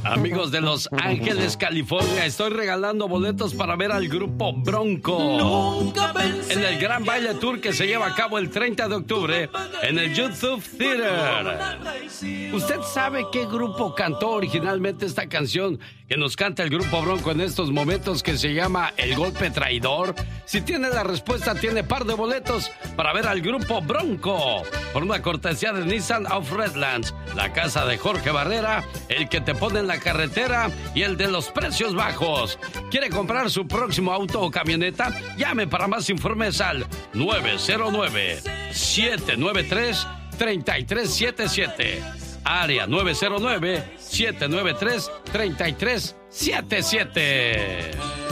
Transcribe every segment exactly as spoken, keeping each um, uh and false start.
Amigos de Los Ángeles, California, estoy regalando boletos para ver al grupo Bronco en el Gran Baile Tour que se lleva a cabo el treinta de octubre en el YouTube Theater. ¿Usted sabe qué grupo cantó originalmente esta canción que nos canta el grupo Bronco en estos momentos, que se llama El Golpe Traidor? Si tiene la respuesta, tiene par de boletos para ver al grupo Bronco por una cortesía de Nissan of Redlands, la casa de Jorge Barrera, el que te pone en la carretera y el de los precios bajos. ¿Quiere comprar su próximo auto o camioneta? Llame para más informes al nueve cero nueve, siete nueve tres, tres tres siete siete. Área nueve cero nueve, siete nueve tres, tres tres siete siete.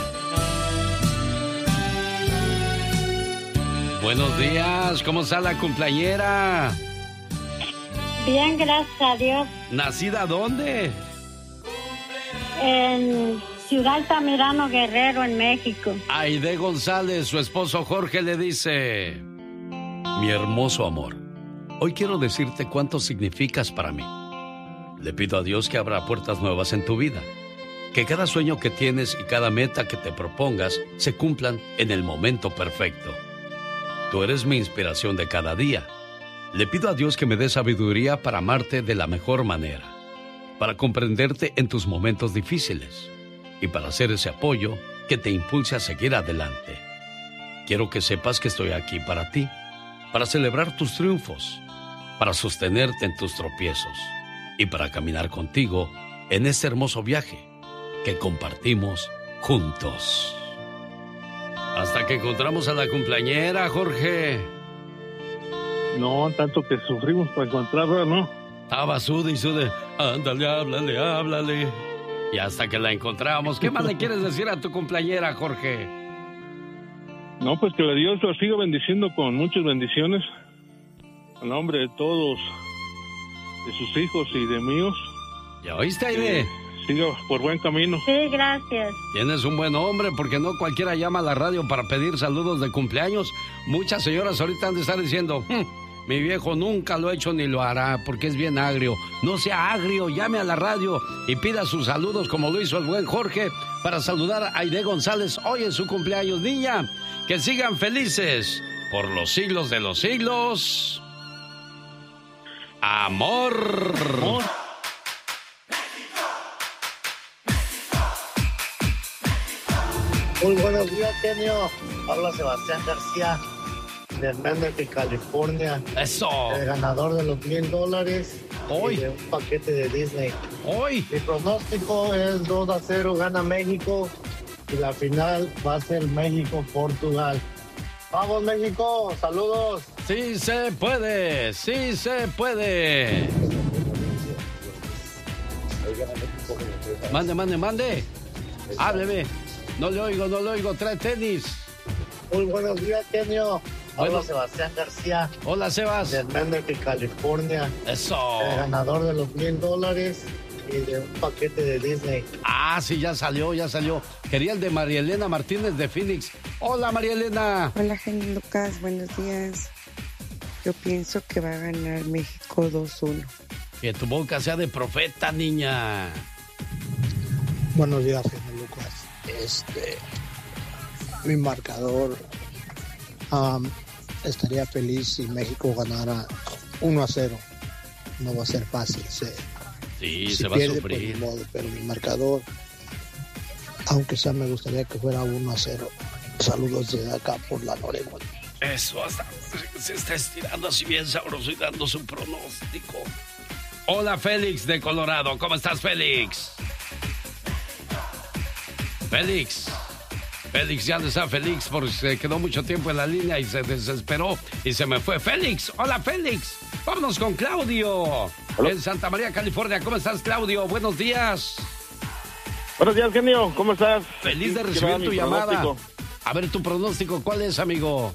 Buenos días, ¿cómo está la cumpleañera? Bien, gracias a Dios. ¿Nacida dónde? En Ciudad Altamirano, Guerrero, en México. Aide González, su esposo Jorge, le dice: mi hermoso amor, hoy quiero decirte cuánto significas para mí. Le pido a Dios que abra puertas nuevas en tu vida, que cada sueño que tienes y cada meta que te propongas se cumplan en el momento perfecto. Tú eres mi inspiración de cada día. Le pido a Dios que me dé sabiduría para amarte de la mejor manera, para comprenderte en tus momentos difíciles y para hacer ese apoyo que te impulse a seguir adelante. Quiero que sepas que estoy aquí para ti, para celebrar tus triunfos, para sostenerte en tus tropiezos y para caminar contigo en este hermoso viaje que compartimos juntos. Hasta que encontramos a la cumpleañera, Jorge. No, tanto que sufrimos para encontrarla, ¿no? Estaba sude y sude. Ándale, háblale, háblale. Y hasta que la encontramos. ¿Qué más le quieres decir a tu cumpleañera, Jorge? No, pues que la Dios la siga bendiciendo con muchas bendiciones. En nombre de todos, de sus hijos y de míos. ¿Ya oíste, Aide? Eh, siga por buen camino. Sí, gracias. Tienes un buen hombre, porque no cualquiera llama a la radio para pedir saludos de cumpleaños. Muchas señoras ahorita han de estar diciendo: hm, mi viejo nunca lo ha hecho ni lo hará porque es bien agrio. No sea agrio, llame a la radio y pida sus saludos como lo hizo el buen Jorge para saludar a Aide González hoy en su cumpleaños. Niña, que sigan felices por los siglos de los siglos. Amor. Amor. Muy buenos días, genio. Habla Sebastián García de Mendoza, California. Eso. El ganador de los mil dólares. Hoy. Y de un paquete de Disney. Hoy. Mi pronóstico es dos a cero, gana México. Y la final va a ser México-Portugal. ¡Vamos, México! ¡Saludos! Sí se puede, sí se puede. Mande, mande, mande. Hábleme. No le oigo, no le oigo. Trae tenis. Muy buenos días, genio. Bueno. Habla Sebastián García. Hola, Sebas. De Mendoza, California. Eso. El ganador de los mil dólares y de un paquete de Disney. Ah, sí, ya salió, ya salió. Quería el de María Elena Martínez de Phoenix. Hola, María Elena. Hola, genio Lucas. Buenos días. Yo pienso que va a ganar México dos uno. Que tu boca sea de profeta, niña. Buenos días, genio Lucas. Este, mi marcador, um, estaría feliz si México ganara uno a cero. No va a ser fácil. Se, sí, si se va pierde, a sufrir. pues, ni modo, pero mi marcador, aunque sea, me gustaría que fuera uno a cero. Saludos desde acá por la Oregón. Eso, hasta se está estirando así bien sabroso y dando su pronóstico. Hola, Félix de Colorado. ¿Cómo estás, Félix? Félix. Félix, ya no está Félix porque se quedó mucho tiempo en la línea y se desesperó y se me fue. Félix, hola, Félix. Vámonos con Claudio. Hola. En Santa María, California. ¿Cómo estás, Claudio? Buenos días. Buenos días, genio. ¿Cómo estás? Feliz de recibir tu llamada. A ver, tu pronóstico, ¿cuál es, amigo?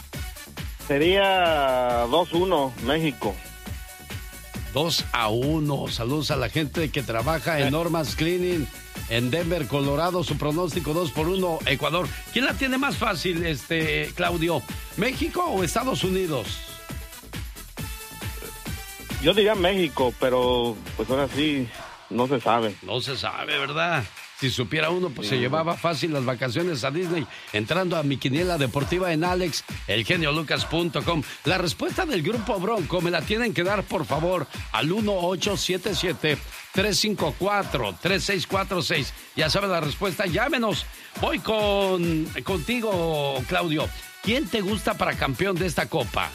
Sería dos uno, México. dos a uno. Saludos a la gente que trabaja en Normas Cleaning en Denver, Colorado. Su pronóstico dos por uno, Ecuador. ¿Quién la tiene más fácil, este, Claudio? ¿México o Estados Unidos? Yo diría México, pero pues ahora sí, no se sabe. No se sabe, ¿verdad? Si supiera uno, pues sí, se llevaba fácil las vacaciones a Disney entrando a mi quiniela deportiva en alex el genio lucas punto com. La respuesta del Grupo Bronco me la tienen que dar, por favor, al uno ocho siete siete, tres cinco cuatro, tres seis cuatro seis. Ya saben la respuesta, llámenos. Voy con contigo, Claudio. ¿Quién te gusta para campeón de esta copa?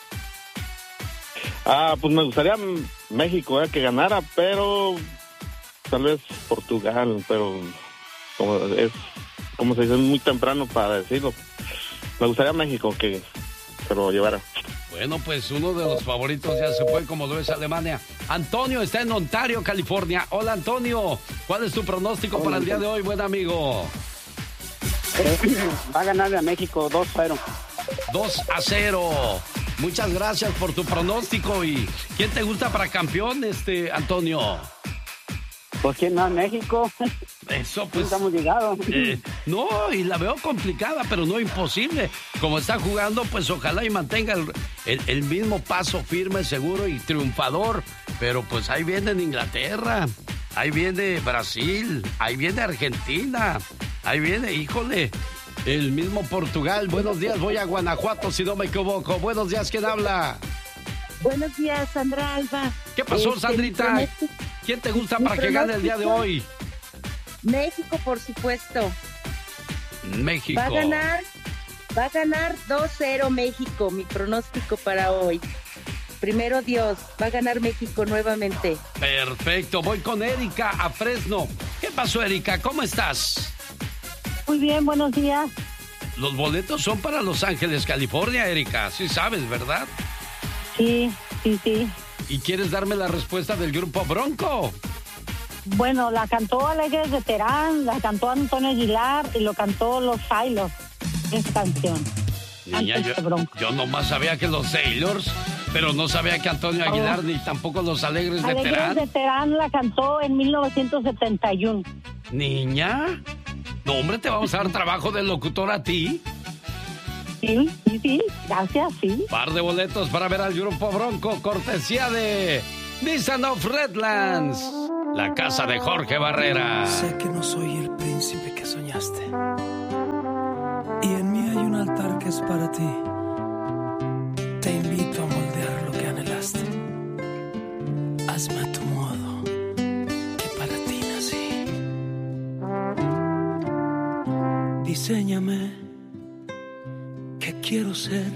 Ah, pues me gustaría México, eh, que ganara, pero tal vez Portugal, pero como es, como se dice, es muy temprano para decirlo. Me gustaría México que se lo llevara. Bueno, pues uno de los favoritos ya se fue, como lo es Alemania. Antonio está en Ontario, California. Hola, Antonio. ¿Cuál es tu pronóstico Hola, para el día de hoy, buen amigo? Va a ganar a México dos a cero. dos a cero. Muchas gracias por tu pronóstico. ¿Y quién te gusta para campeón, este, Antonio? Pues quién más, México. Eso, pues. Estamos ligados. Eh, no, y la veo complicada, pero no imposible. Como está jugando, pues ojalá y mantenga el, el, el mismo paso firme, seguro y triunfador. Pero pues ahí viene Inglaterra, ahí viene Brasil, ahí viene Argentina, ahí viene, híjole, el mismo Portugal. Buenos días, voy a Guanajuato, si no me equivoco. Buenos días, ¿quién habla? Buenos días, Sandra Alba. ¿Qué pasó, este, Sandrita? ¿Quién te gusta para que gane el día de hoy? México, por supuesto. México. Va a ganar, va a ganar dos cero México, mi pronóstico para hoy. Primero Dios, va a ganar México nuevamente. Perfecto, voy con Erika a Fresno. ¿Qué pasó, Erika? ¿Cómo estás? Muy bien, buenos días. Los boletos son para Los Ángeles, California, Erika. Sí sabes, ¿verdad? Sí, sí, sí. ¿Y quieres darme la respuesta del Grupo Bronco? Bueno, la cantó Alegres de Terán, la cantó Antonio Aguilar y lo cantó Los Sailors. Esa canción. Niña, yo, yo nomás sabía que los Sailors, pero no sabía que Antonio Aguilar oh. ni tampoco los Alegres de Alegres Terán. Alegres de Terán la cantó en mil novecientos setenta y uno. Niña, no, hombre, te vamos a dar trabajo de locutor a ti. Sí, sí, sí, gracias, sí. Par de boletos para ver al Grupo Bronco, cortesía de Nissan of Redlands, la casa de Jorge Barrera. Sé que no soy el príncipe que soñaste, y en mí hay un altar que es para ti. Te invito a moldear lo que anhelaste. Hazme a tu modo, que para ti nací. Diséñame, que quiero ser